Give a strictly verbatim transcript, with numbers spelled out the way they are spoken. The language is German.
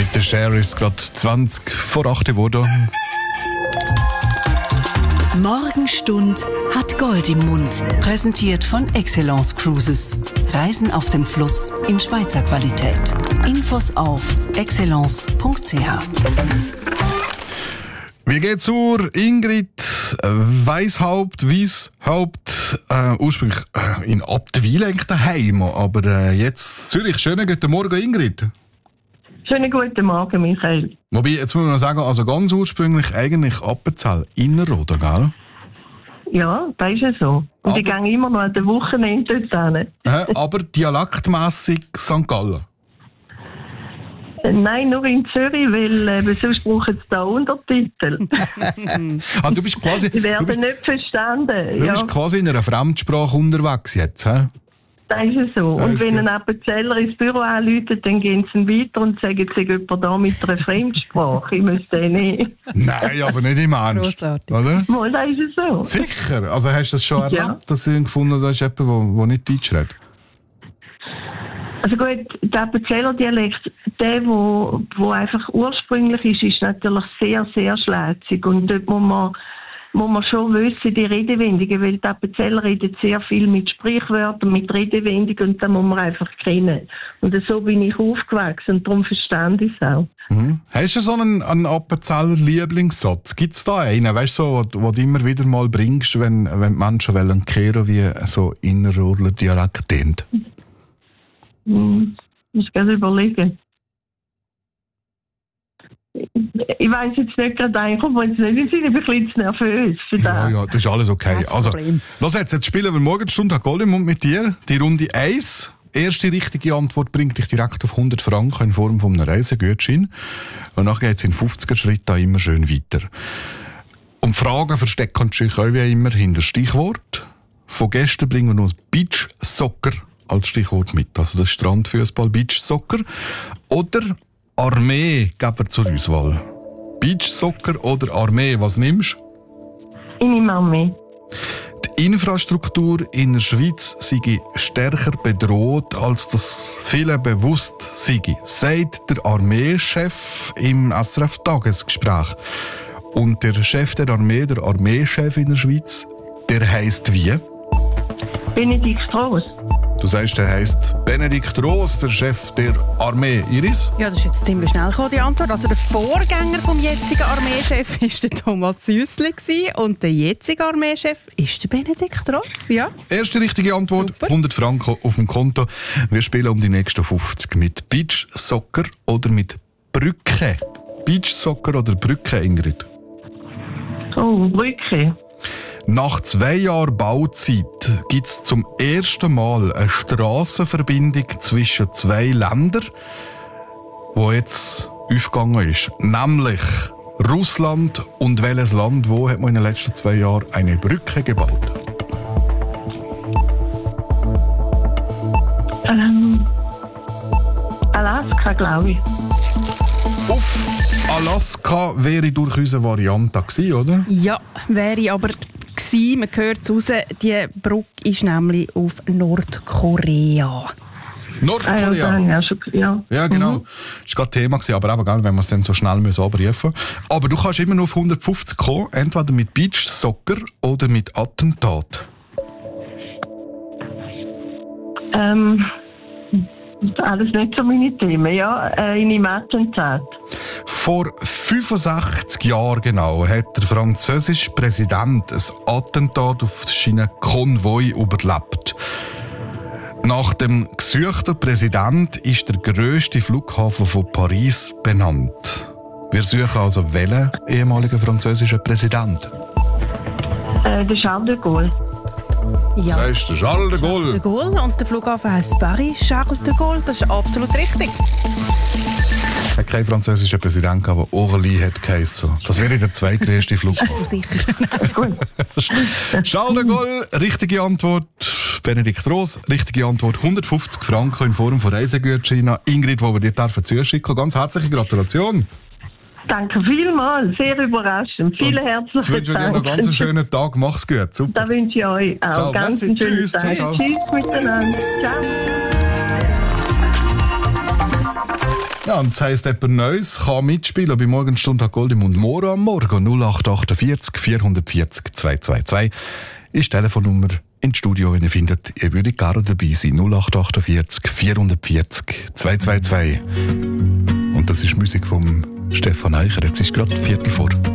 Mit der Cher ist gerade zwanzig vor acht geworden. Morgenstund hat Gold im Mund. Präsentiert von Excellence Cruises. Reisen auf dem Fluss in Schweizer Qualität. Infos auf excellence punkt c h. Wir gehen zur Ingrid Weishaupt, Weishaupt, äh, ursprünglich äh, in Abtwil eigentlich daheim, aber äh, jetzt Zürich. Schönen guten Morgen, Ingrid. Schönen guten Morgen, Michael. Wobei, jetzt muss man sagen, also ganz ursprünglich eigentlich Appenzell, Innerrhoden, gell? Ja, das ist ja so. Und aber, ich gehe immer noch an den Wochenende dort hin. Äh, aber dialektmässig Sankt Gallen? Nein, nur in Zürich, weil äh, sonst brauchen sie da Untertitel. ah, du bist quasi, Die werden bist, nicht verstanden. Du ja. bist quasi in einer Fremdsprache unterwegs jetzt, hä? Das ist ja so. Ja, und wenn gut. ein Appenzeller ins Büro anruft, dann gehen sie weiter und sagen, sie jemand da mit einer Fremdsprache. Ich müsste den nicht. Nein, aber nicht im Ernst. Grossartig. Oder? Mal, das ist ja so. Sicher? Also hast du das schon erlebt, Ja. dass du gefunden hast, da ist jemand, der nicht Deutsch redet? Also gut, der Appenzeller Dialekt, der, wo, wo einfach ursprünglich ist, ist natürlich sehr, sehr schlätzig. Und dort muss man, muss man schon wissen, die Redewendungen, weil die Appenzeller reden sehr viel mit Sprichwörtern, mit Redewendungen und da muss man einfach kennen. Und so bin ich aufgewachsen und darum verstand ich es auch. Mhm. Hast du so einen, einen Appenzeller Lieblingssatz? Gibt es da einen, weißt du, so, wo du immer wieder mal bringst, wenn, wenn die Menschen wollen kehren, wie so Innerrhodler Dialekt tönt? Hm, ich muss gerade überlegen. Ich weiss jetzt nicht gerade ein, aber jetzt nicht, ich bin ein bisschen zu nervös für das. Ja, ja, das ist alles okay. Kein Also, Problem. los jetzt, jetzt spielen wir Morgenstunde Gold im Mund mit dir. Die Runde eins. Erste richtige Antwort bringt dich direkt auf hundert Franken in Form von einem Reisegutschein. Und dann geht es in fünfziger Schritten immer schön weiter. Und Fragen verstecken sich auch wie immer hinter Stichwort. Von gestern bringen wir noch das Beach-Soccer als Stichwort mit. Also das Strandfußball, Beach-Soccer. Oder Armee geben wir zur Auswahl. Beach-Soccer oder Armee, was nimmst du? Ich nehme Armee. Die Infrastruktur in der Schweiz sei stärker bedroht, als das vielen bewusst sei, sagt der Armeechef im S R F-Tagesgespräch. Und der Chef der Armee, der Armeechef in der Schweiz, der heisst wie? Benedikt Gross. Du sagst, der heisst Benedikt Roos, der Chef der Armee. Iris? Ja, das ist jetzt ziemlich schnell gekommen, die Antwort. Also der Vorgänger vom jetzigen Armeechef war der Thomas Süssli und der jetzige Armeechef ist der Benedikt Ross, ja. Erste richtige Antwort, Super. hundert Franken auf dem Konto. Wir spielen um die nächsten fünfzig mit Beach-Soccer oder mit Brücke. Beach-Soccer oder Brücke, Ingrid? Oh, Brücke. Nach zwei Jahren Bauzeit gibt es zum ersten Mal eine Strassenverbindung zwischen zwei Ländern, die jetzt aufgegangen ist. Nämlich Russland und welches Land, wo hat man in den letzten zwei Jahren eine Brücke gebaut? Ähm, Alaska, glaube ich. Auf Alaska wäre durchaus eine Variante gewesen, oder? Ja, wäre aber gewesen. Man hört es raus, die Brücke ist nämlich auf Nordkorea. Ah, ja, Nordkorea. das habe ich auch schon, ja. Ja, genau. Mhm. Das war gerade Thema, aber eben, gell, wenn wir es dann so schnell müssen abrufen müssen. Aber du kannst immer noch auf hundertfünfzig kommen, entweder mit Beach-Soccer oder mit Attentat. Ähm, alles nicht so meine Themen, ja. Äh, in einem Attentat. Vor fünfundsechzig Jahren genau hat der französische Präsident ein Attentat auf seinen Konvoi überlebt. Nach dem gesuchten Präsident ist der grösste Flughafen von Paris benannt. Wir suchen also welchen ehemaligen französischen Präsidenten? Äh, der Charles de Gaulle. Das Ja. heißt der Charles de De Gaulle. Gaulle und der Flughafen heisst Paris Charles de Gaulle. Das ist absolut richtig. Es hat keinen französischen Präsident gehabt, der Orly hat geheissen. Das wäre der zweitgrößte Flughafen. Du sicher. Gut. Charles de Gaulle, richtige Antwort. Benedikt Roos, richtige Antwort. hundertfünfzig Franken in Form von Reisegutschein. Ingrid, wo wir dir dürfen zuschicken. Ganz herzliche Gratulation. Danke vielmals, sehr überraschend. Vielen herzlichen Jetzt wünsche ich dir noch einen Dank. ganz schönen Tag. Mach's gut. Super. Da wünsche ich euch auch Ciao, ganz merci. einen schönen Tschüss. Tag. Ciao, ciao. Tschüss miteinander. Ciao. Ja, und das heisst, jemand Neues kann mitspielen bei Morgenstunde Gold im Mund. Morgen am Morgen null acht achtundvierzig vierhundertvierzig zweihundertzweiundzwanzig ist die Telefonnummer ins Studio, wenn ihr findet, ihr würdet gerne dabei sein. null acht achtundvierzig vierhundertvierzig zweihundertzweiundzwanzig. Und das ist Musik von Stefan Eicher. Jetzt ist gerade Viertel vor.